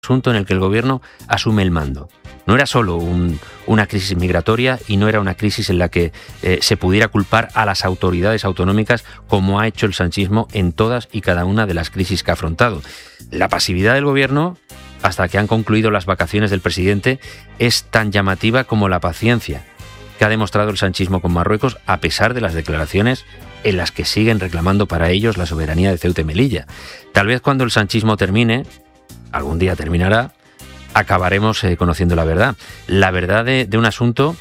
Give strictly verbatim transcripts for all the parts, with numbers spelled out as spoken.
asunto en el que el gobierno asume el mando. No era solo un, una crisis migratoria y no era una crisis en la que eh, se pudiera culpar a las autoridades autonómicas como ha hecho el sanchismo en todas y cada una de las crisis que ha afrontado. La pasividad del gobierno, hasta que han concluido las vacaciones del presidente, es tan llamativa como la paciencia que ha demostrado el sanchismo con Marruecos, a pesar de las declaraciones en las que siguen reclamando para ellos la soberanía de Ceuta y Melilla. Tal vez cuando el sanchismo termine, algún día terminará, acabaremos eh, conociendo la verdad. La verdad de, de un asunto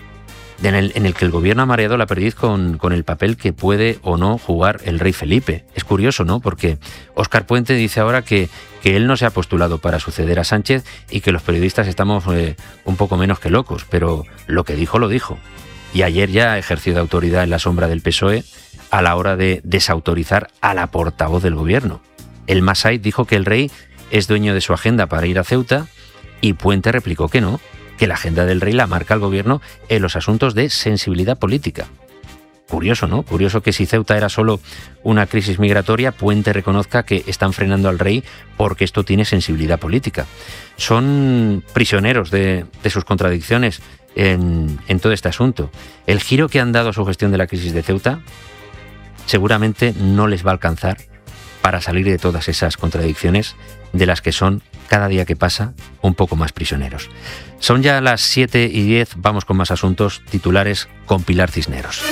en el, en el que el gobierno ha mareado la perdiz con, con el papel que puede o no jugar el rey Felipe. Es curioso, ¿no? Porque Óscar Puente dice ahora que, que él no se ha postulado para suceder a Sánchez y que los periodistas estamos eh, un poco menos que locos, pero lo que dijo, lo dijo. Y ayer ya ejerció de autoridad en la sombra del P S O E a la hora de desautorizar a la portavoz del gobierno. El Masai dijo que el rey es dueño de su agenda para ir a Ceuta y Puente replicó que no, que la agenda del rey la marca el gobierno en los asuntos de sensibilidad política. Curioso, ¿no? Curioso que si Ceuta era solo una crisis migratoria, Puente reconozca que están frenando al rey porque esto tiene sensibilidad política. Son prisioneros de, de sus contradicciones en, en todo este asunto. El giro que han dado a su gestión de la crisis de Ceuta seguramente no les va a alcanzar para salir de todas esas contradicciones de las que son, cada día que pasa, un poco más prisioneros. Son ya las siete y diez, vamos con más asuntos, titulares con Pilar Cisneros.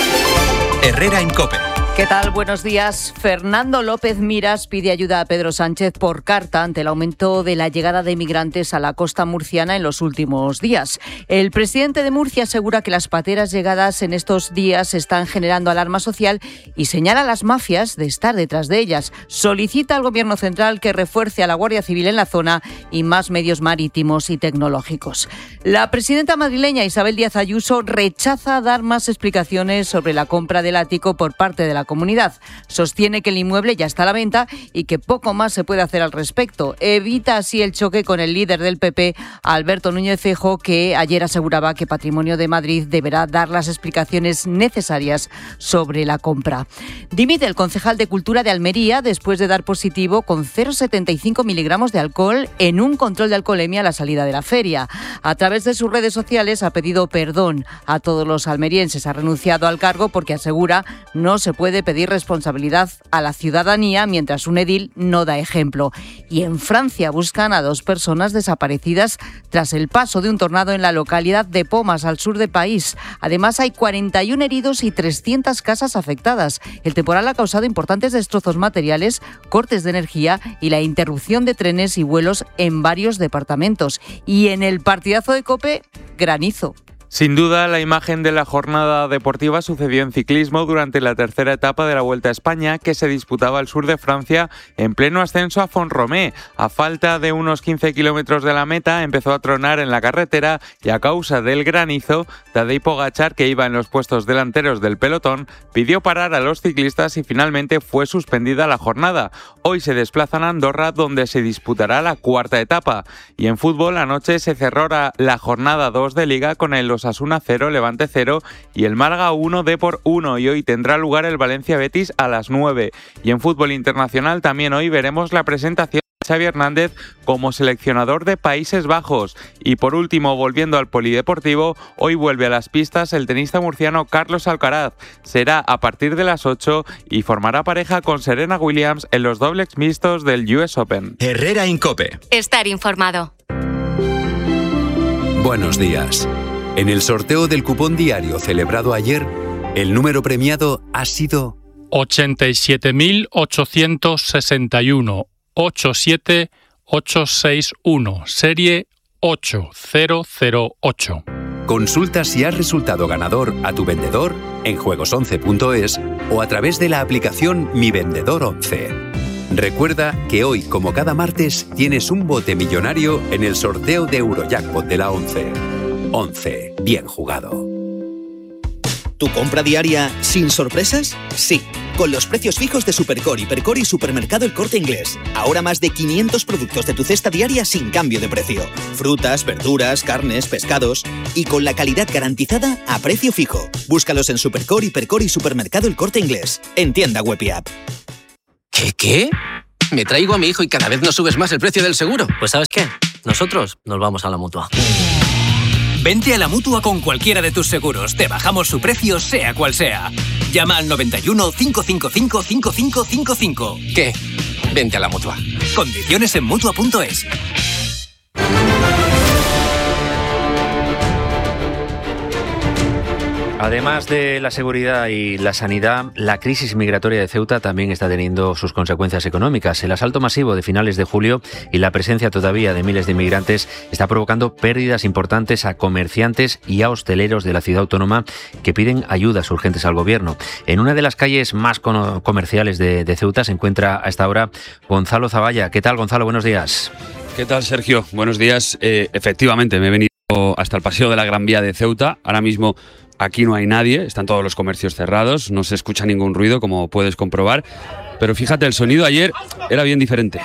Herrera en COPE. ¿Qué tal? Buenos días. Fernando López Miras pide ayuda a Pedro Sánchez por carta ante el aumento de la llegada de migrantes a la costa murciana en los últimos días. El presidente de Murcia asegura que las pateras llegadas en estos días están generando alarma social y señala a las mafias de estar detrás de ellas. Solicita al Gobierno central que refuerce a la Guardia Civil en la zona y más medios marítimos y tecnológicos. La presidenta madrileña Isabel Díaz Ayuso rechaza dar más explicaciones sobre la compra del ático por parte de la comunidad. Sostiene que el inmueble ya está a la venta y que poco más se puede hacer al respecto. Evita así el choque con el líder del P P, Alberto Núñez Feijóo, que ayer aseguraba que Patrimonio de Madrid deberá dar las explicaciones necesarias sobre la compra. Dimite el concejal de Cultura de Almería después de dar positivo con cero coma setenta y cinco miligramos de alcohol en un control de alcoholemia a la salida de la feria. A través de sus redes sociales ha pedido perdón a todos los almerienses. Ha renunciado al cargo porque asegura no se puede pedir responsabilidad a la ciudadanía mientras un edil no da ejemplo. Y en Francia buscan a dos personas desaparecidas tras el paso de un tornado en la localidad de Pomas, al sur del país. Además, hay cuarenta y uno heridos y trescientas casas afectadas. El temporal ha causado importantes destrozos materiales, cortes de energía y la interrupción de trenes y vuelos en varios departamentos. Y en el partidazo de COPE, granizo. Sin duda, la imagen de la jornada deportiva sucedió en ciclismo durante la tercera etapa de la Vuelta a España, que se disputaba al sur de Francia en pleno ascenso a Font-Romeu. A falta de unos quince kilómetros de la meta, empezó a tronar en la carretera y a causa del granizo, Tadej Pogačar, que iba en los puestos delanteros del pelotón, pidió parar a los ciclistas y finalmente fue suspendida la jornada. Hoy se desplazan a Andorra, donde se disputará la cuarta etapa. Y en fútbol, anoche se cerró la jornada dos de Liga con el Osasuna cero, Levante cero y el Málaga uno, Depor uno, y hoy tendrá lugar el Valencia-Betis a las nueve. Y en fútbol internacional también hoy veremos la presentación de Xavi Hernández como seleccionador de Países Bajos. Y por último, volviendo al polideportivo, hoy vuelve a las pistas el tenista murciano Carlos Alcaraz. Será a partir de las ocho y formará pareja con Serena Williams en los dobles mixtos del U S Open. Herrera en COPE. Estar informado. Buenos días. En el sorteo del cupón diario celebrado ayer, el número premiado ha sido ochenta y siete mil ochocientos sesenta y uno, ochenta y siete mil ochocientos sesenta y uno, serie ocho cero cero ocho. Consulta si has resultado ganador a tu vendedor en juegos once punto es o a través de la aplicación Mi Vendedor once. Recuerda que hoy, como cada martes, tienes un bote millonario en el sorteo de Eurojackpot de la once. once. Bien jugado. ¿Tu compra diaria sin sorpresas? Sí, con los precios fijos de Supercore, Hipercore y Supermercado El Corte Inglés. Ahora más de quinientos productos de tu cesta diaria sin cambio de precio. Frutas, verduras, carnes, pescados y con la calidad garantizada a precio fijo. Búscalos en Supercore, Hipercore y Supermercado El Corte Inglés. En tienda web y app. ¿Qué qué? Me traigo a mi hijo y cada vez nos subes más el precio del seguro. Pues ¿sabes qué? Nosotros nos vamos a la Mutua. Vente a la Mutua con cualquiera de tus seguros. Te bajamos su precio, sea cual sea. Llama al noventa y uno, cinco cinco cinco, cinco cinco cinco cinco. ¿Qué? Vente a la Mutua. Condiciones en Mutua punto es. Además de la seguridad y la sanidad, la crisis migratoria de Ceuta también está teniendo sus consecuencias económicas. El asalto masivo de finales de julio y la presencia todavía de miles de inmigrantes está provocando pérdidas importantes a comerciantes y a hosteleros de la ciudad autónoma que piden ayudas urgentes al gobierno. En una de las calles más comerciales de, de Ceuta se encuentra a esta hora Gonzalo Zavalla. ¿Qué tal, Gonzalo? Buenos días. ¿Qué tal, Sergio? Buenos días. Eh, efectivamente, me he venido hasta el paseo de la Gran Vía de Ceuta. Ahora mismo aquí no hay nadie, están todos los comercios cerrados, no se escucha ningún ruido, como puedes comprobar. Pero fíjate, el sonido ayer era bien diferente.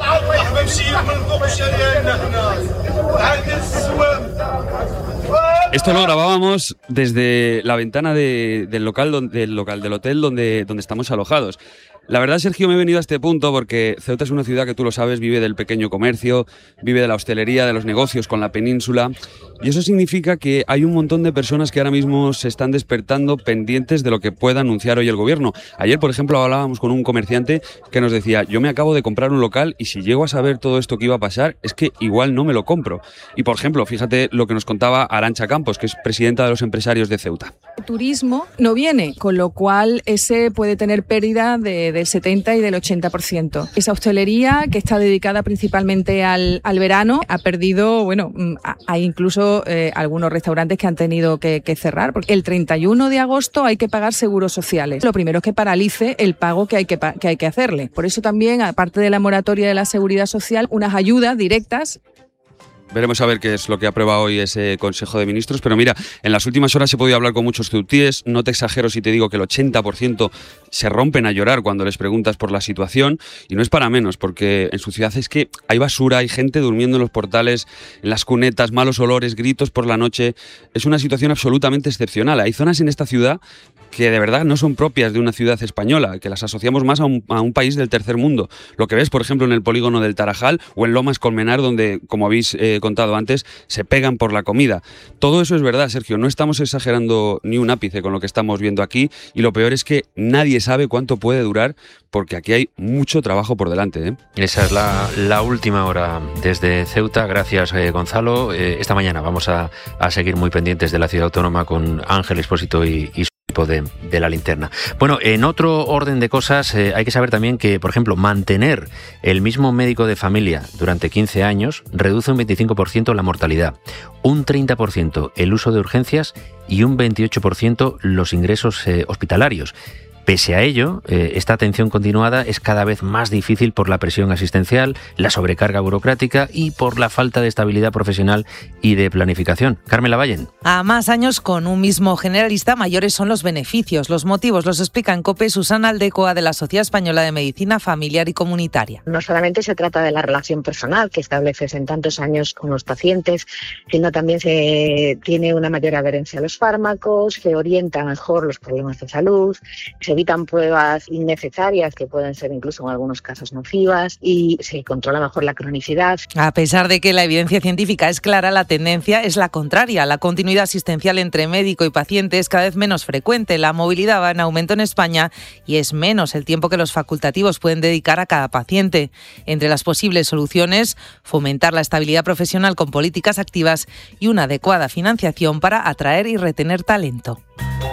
Esto lo grabábamos desde la ventana de, del, local, donde, del local del hotel donde, donde estamos alojados. La verdad, Sergio, me he venido a este punto porque Ceuta es una ciudad que tú lo sabes, vive del pequeño comercio, vive de la hostelería, de los negocios con la península. Y eso significa que hay un montón de personas que ahora mismo se están despertando pendientes de lo que pueda anunciar hoy el gobierno. Ayer, por ejemplo, hablábamos con un comerciante que nos decía: yo me acabo de comprar un local y si llego a saber todo esto que iba a pasar, es que igual no me lo compro. Y, por ejemplo, fíjate lo que nos contaba Arantxa Campos, que es presidenta de los empresarios de Ceuta. El turismo no viene, con lo cual ese puede tener pérdida de, del setenta y del ochenta por ciento. Esa hostelería, que está dedicada principalmente al, al verano, ha perdido, bueno, hay incluso Eh, algunos restaurantes que han tenido que, que cerrar, porque el treinta y uno de agosto hay que pagar seguros sociales. Lo primero es que paralice el pago que hay que, que hay que hacerle. Por eso también, aparte de la moratoria de la seguridad social, unas ayudas directas. Veremos a ver qué es lo que aprueba hoy ese Consejo de Ministros, pero mira, en las últimas horas he podido hablar con muchos ceutíes, no te exagero si te digo que el ochenta por ciento se rompen a llorar cuando les preguntas por la situación, y no es para menos, porque en su ciudad es que hay basura, hay gente durmiendo en los portales, en las cunetas, malos olores, gritos por la noche. Es una situación absolutamente excepcional. Hay zonas en esta ciudad que de verdad no son propias de una ciudad española, que las asociamos más a un, a un país del tercer mundo. Lo que ves, por ejemplo, en el polígono del Tarajal o en Lomas Colmenar, donde, como habéis eh, contado antes, se pegan por la comida. Todo eso es verdad, Sergio, no estamos exagerando ni un ápice con lo que estamos viendo aquí, y lo peor es que nadie sabe cuánto puede durar, porque aquí hay mucho trabajo por delante, ¿eh? Esa es la, la última hora desde Ceuta. Gracias, eh, Gonzalo. Eh, esta mañana vamos a, a seguir muy pendientes de la ciudad autónoma con Ángel Expósito y, y De, de la linterna. Bueno, en otro orden de cosas, eh, hay que saber también que, por ejemplo, mantener el mismo médico de familia durante quince años reduce un veinticinco por ciento la mortalidad, un treinta por ciento el uso de urgencias y un veintiocho por ciento los ingresos eh, hospitalarios. Pese a ello, eh, esta atención continuada es cada vez más difícil por la presión asistencial, la sobrecarga burocrática y por la falta de estabilidad profesional y de planificación. Carmen Lavallen. A más años con un mismo generalista, mayores son los beneficios. Los motivos los explica en COPE Susana Aldecoa, de la Sociedad Española de Medicina Familiar y Comunitaria. No solamente se trata de la relación personal que estableces en tantos años con los pacientes, sino también se tiene una mayor adherencia a los fármacos, se orienta mejor los problemas de salud, se evitan pruebas innecesarias que pueden ser incluso en algunos casos nocivas y se controla mejor la cronicidad. A pesar de que la evidencia científica es clara, la tendencia es la contraria. La continuidad asistencial entre médico y paciente es cada vez menos frecuente. La movilidad va en aumento en España y es menos el tiempo que los facultativos pueden dedicar a cada paciente. Entre las posibles soluciones, fomentar la estabilidad profesional con políticas activas y una adecuada financiación para atraer y retener talento.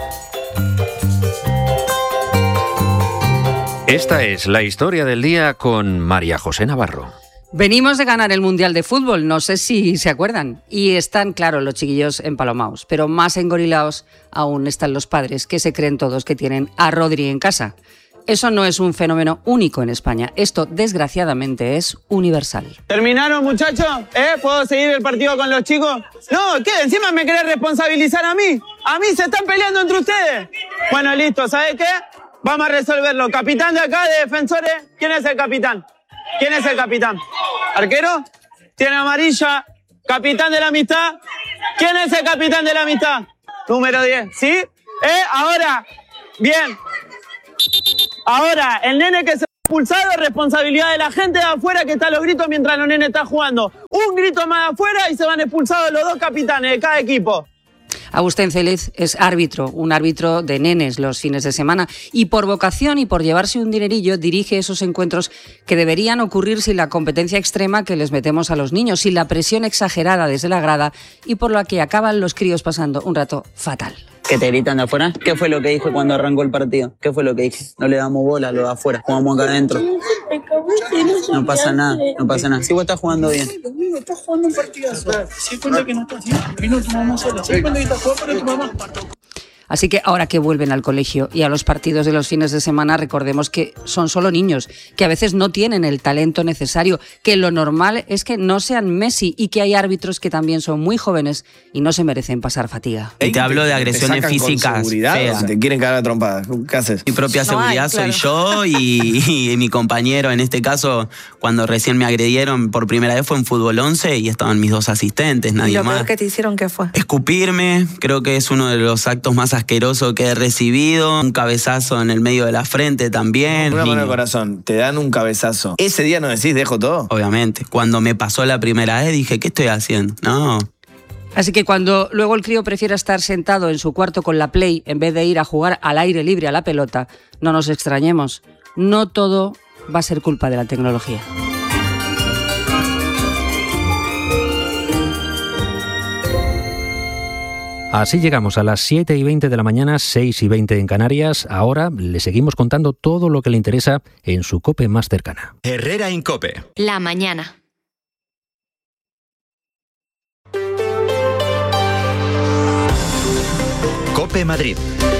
Esta es la historia del día con María José Navarro. Venimos de ganar el Mundial de Fútbol, no sé si se acuerdan, y están, claro, los chiquillos empalomados, pero más engorilados aún están los padres, que se creen todos que tienen a Rodri en casa. Eso no es un fenómeno único en España, esto desgraciadamente es universal. ¿Terminaron, muchachos? ¿Eh? ¿Puedo seguir el partido con los chicos? No, ¿qué? ¿Encima me querés responsabilizar a mí? ¿A mí se están peleando entre ustedes? Bueno, listo, ¿sabes qué? Vamos a resolverlo. Capitán de acá, de defensores, ¿quién es el capitán? ¿Quién es el capitán? ¿Arquero? Tiene amarilla. ¿Capitán de la amistad? ¿Quién es el capitán de la amistad? Número diez, ¿sí? ¿Eh? Ahora, bien. Ahora, el nene que se Expulsado, responsabilidad de la gente de afuera que está a los gritos mientras los nenes están jugando. Un grito más de afuera y se van expulsados los dos capitanes de cada equipo. Agustín Célez es árbitro, un árbitro de nenes los fines de semana y por vocación y por llevarse un dinerillo dirige esos encuentros que deberían ocurrir sin la competencia extrema que les metemos a los niños, sin la presión exagerada desde la grada y por la que acaban los críos pasando un rato fatal. ¿Que te gritan de afuera? ¿Qué fue lo que dije cuando arrancó el partido? ¿Qué fue lo que dije? No le damos bola a lo de afuera, jugamos acá adentro. No pasa nada, no pasa nada. Si vos estás jugando bien. Estás jugando un partidazo. Si cuenta que no estás bien, vino tu mamá sola. Si cuenta que estás jugando para tu mamá. Así que ahora que vuelven al colegio y a los partidos de los fines de semana, recordemos que son solo niños, que a veces no tienen el talento necesario, que lo normal es que no sean Messi y que hay árbitros que también son muy jóvenes y no se merecen pasar fatiga. Y te hablo de agresiones físicas feas. Te quieren cagar a trompadas. ¿Qué haces? Mi propia No seguridad hay, claro. soy yo y, y mi compañero. En este caso, cuando recién me agredieron por primera vez fue en Fútbol once y estaban mis dos asistentes, nadie ¿Y lo más. peor que te hicieron qué fue? Escupirme, creo que es uno de los actos más asqueroso que he recibido. Un cabezazo en el medio de la frente también. Una mano Y- al corazón, te dan un cabezazo. Ese día no decís, dejo todo. Obviamente. Cuando me pasó la primera vez dije, ¿qué estoy haciendo? No. Así que cuando luego el crío prefiera estar sentado en su cuarto con la Play en vez de ir a jugar al aire libre a la pelota, no nos extrañemos. No todo va a ser culpa de la tecnología. Así llegamos a las siete y veinte de la mañana, seis y veinte en Canarias. Ahora le seguimos contando todo lo que le interesa en su COPE más cercana. Herrera en COPE. La mañana. COPE Madrid.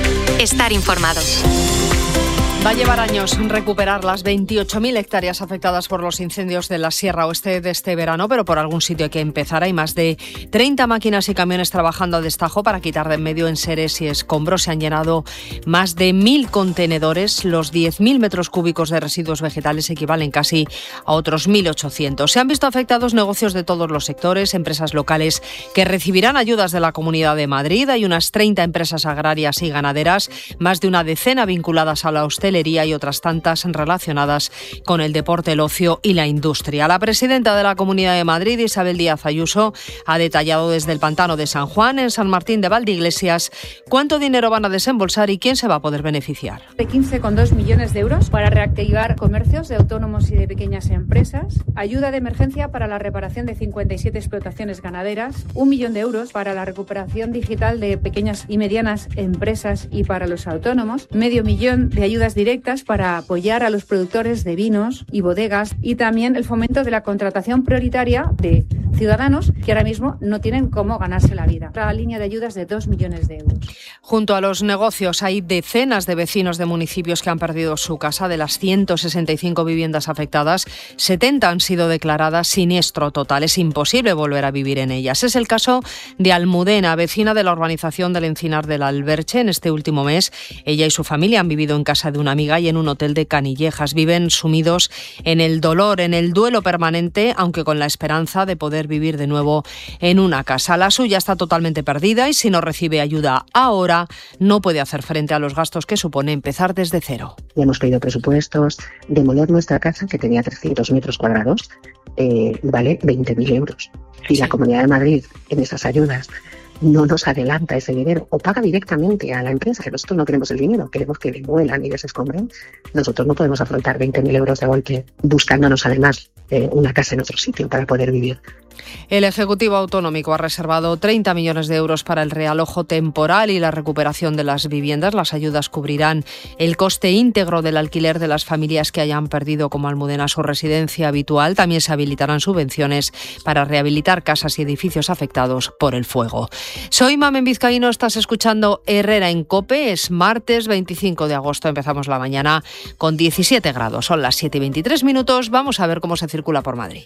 Estar informados. Va a llevar años recuperar las veintiocho mil hectáreas afectadas por los incendios de la Sierra Oeste de este verano, pero por algún sitio hay que empezar. Hay más de treinta máquinas y camiones trabajando a destajo para quitar de en medio enseres y escombros. Se han llenado más de mil contenedores. Los diez mil metros cúbicos de residuos vegetales equivalen casi a otros mil ochocientos. Se han visto afectados negocios de todos los sectores, empresas locales que recibirán ayudas de la Comunidad de Madrid. Hay unas treinta empresas agrarias y ganaderas, más de una decena vinculadas a la hostelería y otras tantas relacionadas con el deporte, el ocio y la industria. La presidenta de la Comunidad de Madrid, Isabel Díaz Ayuso, ha detallado desde el pantano de San Juan, en San Martín de Valdeiglesias, cuánto dinero van a desembolsar y quién se va a poder beneficiar. De quince coma dos millones de euros para reactivar comercios de autónomos y de pequeñas empresas, ayuda de emergencia para la reparación de cincuenta y siete explotaciones ganaderas, un millón de euros para la recuperación digital de pequeñas y medianas empresas y para los autónomos, medio millón de ayudas directas para apoyar a los productores de vinos y bodegas y también el fomento de la contratación prioritaria de ciudadanos que ahora mismo no tienen cómo ganarse la vida. La línea de ayudas de dos millones de euros. Junto a los negocios hay decenas de vecinos de municipios que han perdido su casa. De las ciento sesenta y cinco viviendas afectadas, setenta han sido declaradas siniestro total. Es imposible volver a vivir en ellas. Es el caso de Almudena, vecina de la urbanización del Encinar del Alberche. En este último mes, ella y su familia han vivido en casa de una amiga y en un hotel de Canillejas. Viven sumidos en el dolor, en el duelo permanente, aunque con la esperanza de poder vivir de nuevo en una casa. La suya está totalmente perdida y si no recibe ayuda ahora, no puede hacer frente a los gastos que supone empezar desde cero. Ya hemos pedido presupuestos, demoler nuestra casa, que tenía trescientos metros cuadrados, eh, vale veinte mil euros. Si la Comunidad de Madrid en esas ayudas no nos adelanta ese dinero o paga directamente a la empresa, que nosotros no queremos el dinero, queremos que demuelan y desescombren, nosotros no podemos afrontar veinte mil euros de golpe buscándonos además eh, una casa en otro sitio para poder vivir. El Ejecutivo Autonómico ha reservado treinta millones de euros para el realojo temporal y la recuperación de las viviendas. Las ayudas cubrirán el coste íntegro del alquiler de las familias que hayan perdido, como Almudena, su residencia habitual. También se habilitarán subvenciones para rehabilitar casas y edificios afectados por el fuego. Soy Mamen Vizcaíno, estás escuchando Herrera en COPE. Es martes veinticinco de agosto, empezamos la mañana con diecisiete grados. Son las siete y veintitrés minutos. Vamos a ver cómo se circula por Madrid.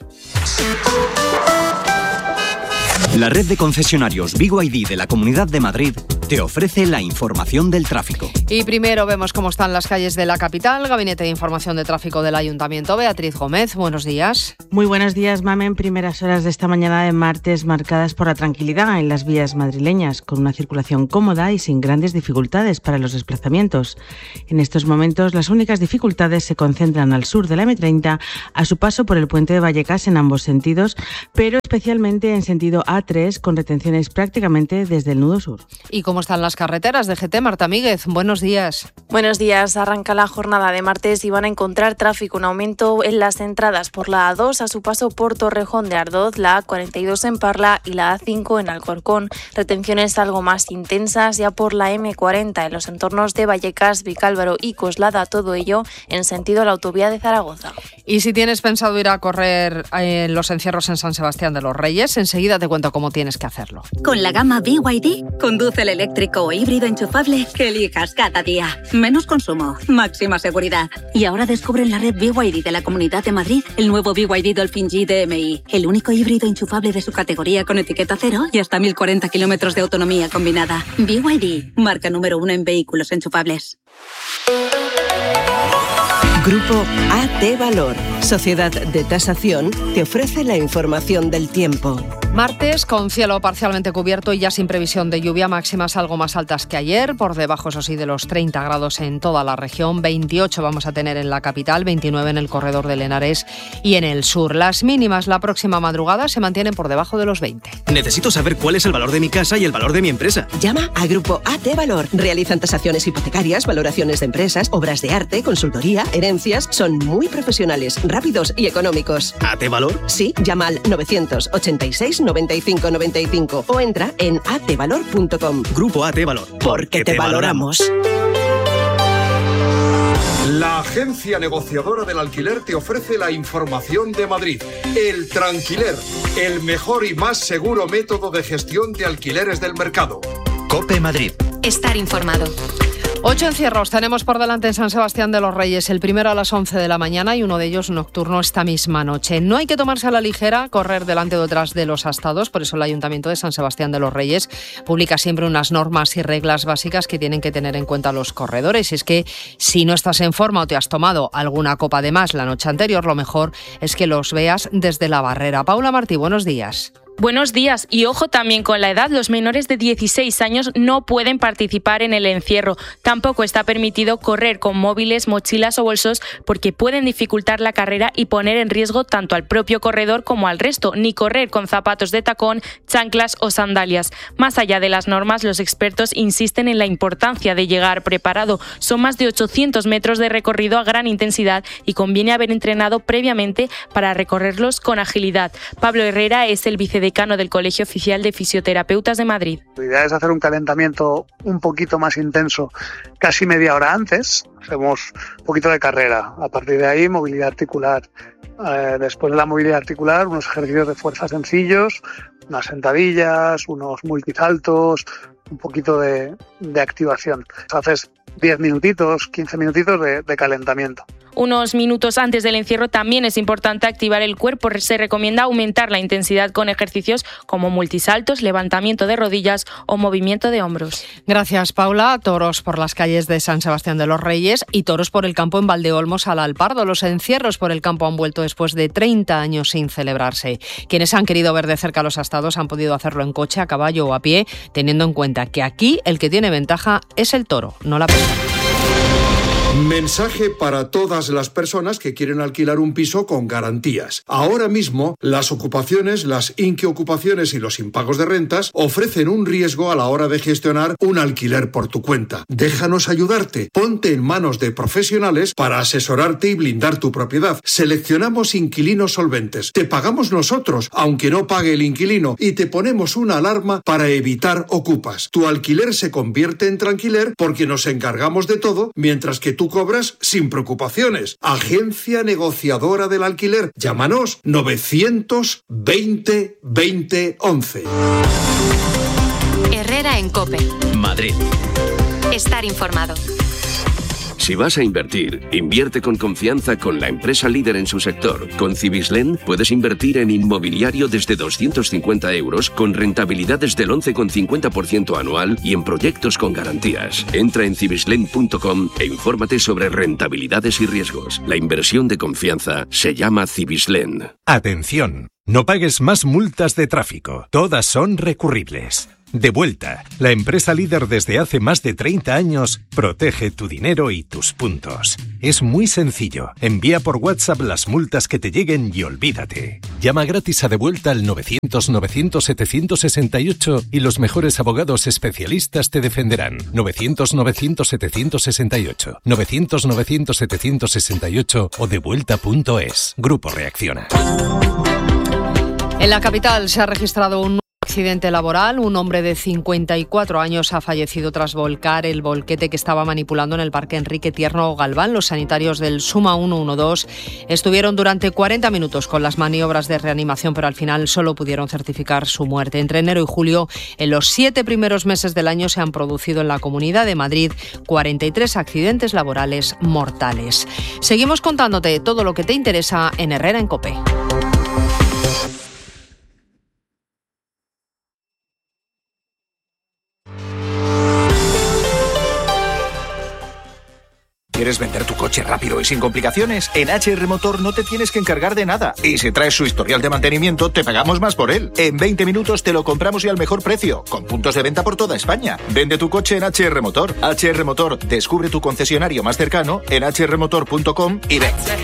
La red de concesionarios B Y D de la Comunidad de Madrid te ofrece la información del tráfico. Y primero vemos cómo están las calles de la capital. Gabinete de Información de Tráfico del Ayuntamiento. Beatriz Gómez, buenos días. Muy buenos días, Mamen. Primeras horas de esta mañana de martes marcadas por la tranquilidad en las vías madrileñas, con una circulación cómoda y sin grandes dificultades para los desplazamientos. En estos momentos, las únicas dificultades se concentran al sur de la eme treinta, a su paso por el puente de Vallecas en ambos sentidos, pero especialmente en sentido A tres, con retenciones prácticamente desde el nudo sur. ¿Y cómo están las carreteras de G T? Marta Míguez, buenos días. Buenos días. Arranca la jornada de martes y van a encontrar tráfico, un aumento en las entradas por la A dos a su paso por Torrejón de Ardoz, la A cuarenta y dos en Parla y la A cinco en Alcorcón. Retenciones algo más intensas ya por la eme cuarenta en los entornos de Vallecas, Vicálvaro y Coslada, todo ello en sentido a la autovía de Zaragoza. Y si tienes pensado ir a correr en los encierros en San Sebastián de los Reyes, enseguida te cuento cómo tienes que hacerlo. Con la gama B Y D, conduce el eléctrico o híbrido enchufable que elijas cada día. Menos consumo, máxima seguridad. Y ahora descubre en la red B Y D de la Comunidad de Madrid el nuevo B Y D Dolphin G D M I, el único híbrido enchufable de su categoría con etiqueta cero y hasta mil cuarenta kilómetros de autonomía combinada. B Y D, marca número uno en vehículos enchufables. Grupo A T Valor, Sociedad de Tasación, te ofrece la información del tiempo. Martes con cielo parcialmente cubierto y ya sin previsión de lluvia, máximas algo más altas que ayer, por debajo eso sí de los treinta grados en toda la región, veintiocho vamos a tener en la capital, veintinueve en el corredor del Henares y en el sur. Las mínimas la próxima madrugada se mantienen por debajo de los veinte. Necesito saber cuál es el valor de mi casa y el valor de mi empresa. Llama a Grupo A T Valor. Realizan tasaciones hipotecarias, valoraciones de empresas, obras de arte, consultoría, herencias. Son muy profesionales, rápidos y económicos. ¿A T Valor? Sí, llama al novecientos ochenta y seis noventa y cinco noventa y cinco o entra en a t valor punto com. Grupo A T Valor. Porque te, te valoramos. La agencia negociadora del alquiler te ofrece la información de Madrid. El Tranquiler, el mejor y más seguro método de gestión de alquileres del mercado. COPE Madrid. Estar informado. Ocho encierros tenemos por delante en San Sebastián de los Reyes, el primero a las once de la mañana y uno de ellos nocturno esta misma noche. No hay que tomarse a la ligera correr delante o detrás de los astados, por eso el Ayuntamiento de San Sebastián de los Reyes publica siempre unas normas y reglas básicas que tienen que tener en cuenta los corredores. Y es que si no estás en forma o te has tomado alguna copa de más la noche anterior, lo mejor es que los veas desde la barrera. Paula Martí, buenos días. Buenos días y ojo también con la edad, los menores de dieciséis años no pueden participar en el encierro. Tampoco está permitido correr con móviles, mochilas o bolsos porque pueden dificultar la carrera y poner en riesgo tanto al propio corredor como al resto, ni correr con zapatos de tacón, chanclas o sandalias. Más allá de las normas, los expertos insisten en la importancia de llegar preparado. Son más de ochocientos metros de recorrido a gran intensidad y conviene haber entrenado previamente para recorrerlos con agilidad. Pablo Herrera es el vicedecano del Colegio Oficial de Fisioterapeutas de Madrid. La idea es hacer un calentamiento un poquito más intenso, casi media hora antes. Hacemos un poquito de carrera. A partir de ahí, movilidad articular. Eh, después de la movilidad articular, unos ejercicios de fuerza sencillos, unas sentadillas, unos multisaltos, un poquito de, de activación. Haces diez minutitos, quince minutitos de, de calentamiento. Unos minutos antes del encierro también es importante activar el cuerpo. Se recomienda aumentar la intensidad con ejercicios como multisaltos, levantamiento de rodillas o movimiento de hombros. Gracias, Paula. Toros por las calles de San Sebastián de los Reyes y toros por el campo en Valdeolmos al Alpardo. Los encierros por el campo han vuelto después de treinta años sin celebrarse. Quienes han querido ver de cerca los astados han podido hacerlo en coche, a caballo o a pie, teniendo en cuenta que aquí el que tiene ventaja es el toro, no la persona. Mensaje para todas las personas que quieren alquilar un piso con garantías. Ahora mismo, las ocupaciones, las inquiocupaciones y los impagos de rentas ofrecen un riesgo a la hora de gestionar un alquiler por tu cuenta. Déjanos ayudarte. Ponte en manos de profesionales para asesorarte y blindar tu propiedad. Seleccionamos inquilinos solventes. Te pagamos nosotros, aunque no pague el inquilino, y te ponemos una alarma para evitar ocupas. Tu alquiler se convierte en tranquiler porque nos encargamos de todo, mientras que tú cobras sin preocupaciones. Agencia negociadora del alquiler. Llámanos novecientos veinte veinte once. Herrera en COPE. Madrid. Estar informado. Si vas a invertir, invierte con confianza con la empresa líder en su sector. Con Cibislen puedes invertir en inmobiliario desde doscientos cincuenta euros con rentabilidades del once coma cincuenta por ciento anual y en proyectos con garantías. Entra en cibislen punto com e infórmate sobre rentabilidades y riesgos. La inversión de confianza se llama Cibislen. Atención, no pagues más multas de tráfico. Todas son recurribles. Devuelta, la empresa líder desde hace más de treinta años, protege tu dinero y tus puntos. Es muy sencillo. Envía por WhatsApp las multas que te lleguen y olvídate. Llama gratis a Devuelta al novecientos novecientos setecientos sesenta y ocho y los mejores abogados especialistas te defenderán. novecientos novecientos setecientos sesenta y ocho, novecientos novecientos setecientos sesenta y ocho o devuelta punto es. Grupo Reacciona. En la capital se ha registrado un accidente laboral. Un hombre de cincuenta y cuatro años ha fallecido tras volcar el volquete que estaba manipulando en el Parque Enrique Tierno Galván. Los sanitarios del Suma ciento doce estuvieron durante cuarenta minutos con las maniobras de reanimación, pero al final solo pudieron certificar su muerte. Entre enero y julio, en los siete primeros meses del año, se han producido en la Comunidad de Madrid cuarenta y tres accidentes laborales mortales. Seguimos contándote todo lo que te interesa en Herrera en COPE. ¿Quieres vender tu coche rápido y sin complicaciones? En H R Motor no te tienes que encargar de nada. Y si traes su historial de mantenimiento, te pagamos más por él. En veinte minutos te lo compramos y al mejor precio, con puntos de venta por toda España. Vende tu coche en H R Motor. H R Motor, descubre tu concesionario más cercano en h r motor punto com y ven.